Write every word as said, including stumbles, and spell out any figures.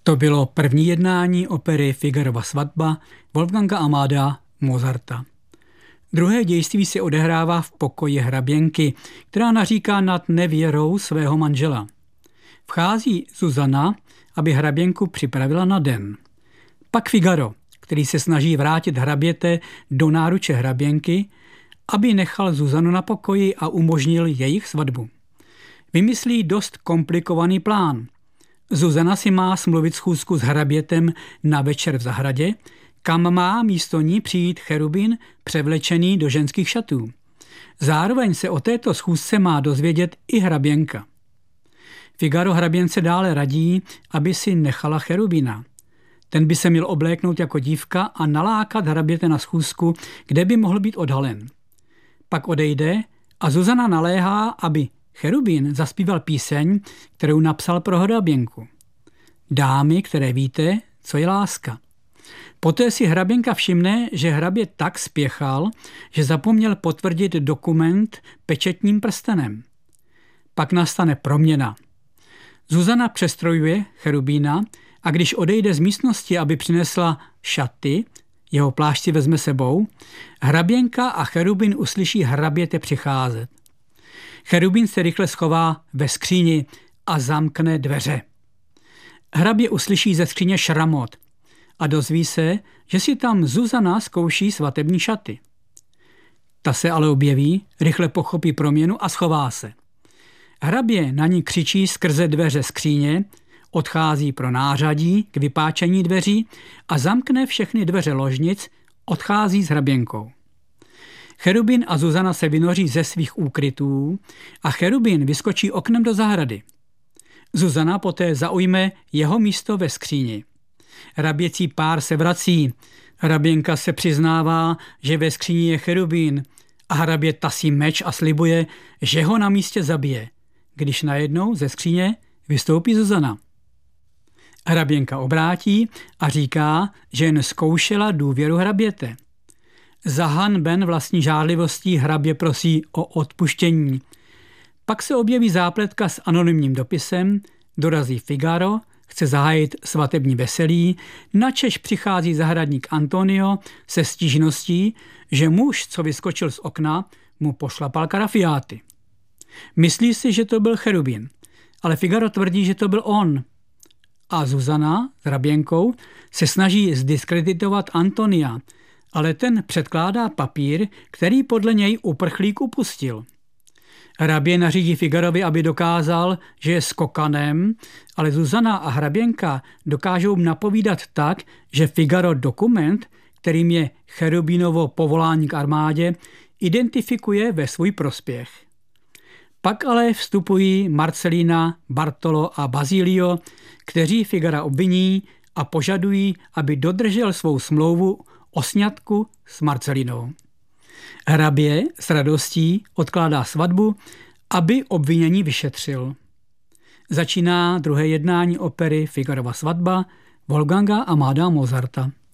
To bylo první jednání opery Figarova svatba Wolfganga Amadea Mozarta. Druhé dějství se odehrává v pokoji hraběnky, která naříká nad nevěrou svého manžela. Vchází Zuzana, aby hraběnku připravila na den. Pak Figaro, který se snaží vrátit hraběte do náruče hraběnky, aby nechal Zuzanu na pokoji a umožnil jejich svatbu. Vymyslí dost komplikovaný plán. Zuzana si má smluvit schůzku s hrabětem na večer v zahradě, kam má místo ní přijít cherubín převlečený do ženských šatů. Zároveň se o této schůzce má dozvědět i hraběnka. Figaro hraběnce dále radí, aby si nechala cherubína. Ten by se měl obléknout jako dívka a nalákat hraběte na schůzku, kde by mohl být odhalen. Pak odejde a Zuzana naléhá, aby cherubín zaspíval píseň, kterou napsal pro hraběnku. Dámy, které víte, co je láska. Poté si hraběnka všimne, že hrabě tak spěchal, že zapomněl potvrdit dokument pečetním prstenem. Pak nastane proměna. Zuzana přestrojuje cherubína a když odejde z místnosti, aby přinesla šaty, jeho plášť si vezme sebou, hraběnka a cherubín uslyší hraběte přicházet. Cherubín se rychle schová ve skříni a zamkne dveře. Hrabě uslyší ze skříně šramot a dozví se, že si tam Zuzana zkouší svatební šaty. Ta se ale objeví, rychle pochopí proměnu a schová se. Hrabě na ní křičí skrze dveře skříně, odchází pro nářadí k vypáčení dveří a zamkne všechny dveře ložnic, odchází s hraběnkou. Cherubín a Zuzana se vynoří ze svých úkrytů a cherubín vyskočí oknem do zahrady. Zuzana poté zaujme jeho místo ve skříni. Hraběcí pár se vrací, hraběnka se přiznává, že ve skříni je cherubín a hrabě tasí meč a slibuje, že ho na místě zabije, když najednou ze skříně vystoupí Zuzana. Hraběnka obrátí a říká, že jen zkoušela důvěru hraběte. Zahanben vlastní žárlivostí hrabě prosí o odpuštění. Pak se objeví zápletka s anonymním dopisem, dorazí Figaro, chce zahájit svatební veselí, načež přichází zahradník Antonio se stížností, že muž, co vyskočil z okna, mu pošlapal karafiáty. Myslí si, že to byl cherubín, ale Figaro tvrdí, že to byl on. A Zuzana s hraběnkou se snaží zdiskreditovat Antonia, ale ten předkládá papír, který podle něj uprchlík upustil. Hrabě nařídí Figarovi, aby dokázal, že je skokanem, ale Zuzana a hraběnka dokážou napovídat tak, že Figaro dokument, kterým je cherubínovo povolání k armádě, identifikuje ve svůj prospěch. Pak ale vstupují Marcelina, Bartolo a Basilio, kteří Figara obviní a požadují, aby dodržel svou smlouvu o sňatku s Marcelinou. Hrabě s radostí odkládá svatbu, aby obvinění vyšetřil. Začíná druhé jednání opery Figarova svatba Wolfganga Amadea Mozarta.